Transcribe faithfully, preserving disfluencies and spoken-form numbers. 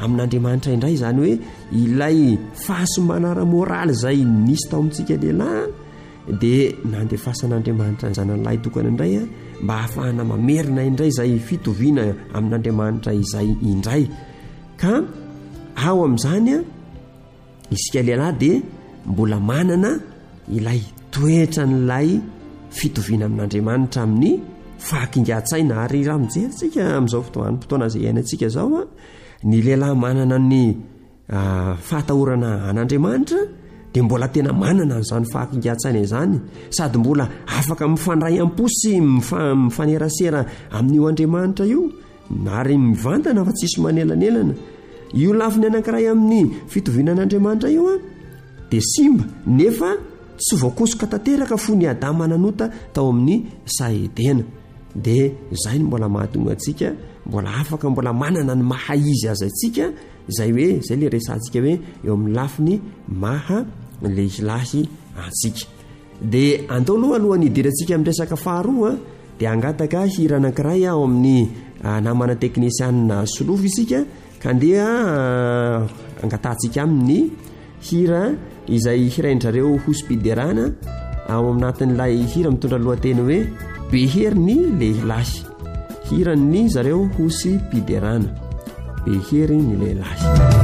amin'Andriamanitra indray zany hoe ilay fahasomana ara-moraly zay nisy tao amintsika lehilahy dia nandefasan'Andriamanitra ny zananylahy tokana indray a mba hahafahana mamerina indray zay fitoviana amin'Andriamanitra izay indray. Ka ao amin'izany a isika lehilahy dia mbola manana ilay toetra n'ilay fitoviana amin'Andriamanitra amin'ny fahakinga-tsaina. Ary raha mijerytsika amin'izao fotoana izay iainantsika zao a, ny lehilahy manana ny uh, fahatahorana an'Andriamanitra dia mbola tena manana n'izany fahakinga-tsaina izany, sady mbola afaka mifandray am-posy mifa- mifanerasera amin'io Andriamanitra io ary mivantana fa tsisy manelanelana. Io lafiny anankiray amin'ny fitoviana an'Andriamanitra io a dia simba nefa tsy voakosoka tanteraka fo ny Adama nanota tao amin'ny Saedena. Dia izay no mbola mahatonga antsika mbola afaka mbola manana ny maha izy azy antsika izay hoe izay le resantsika hoe eo amin'ny lafiny maha lehilahy antsika. Dia andao aloha alohan'ny hidirantsika amin'ny resaka faharoa dia angataka hira anankiray ao amin'ny namana teknisianina solofo isika ka andeha angatantsika amin'ny hira izay hiraindrareo hospiderana ao aminatin'ilay hira mitondra lohateny hoe behery ny lehilahy. Hirany zareo hospiderana, behery ny lehilahy.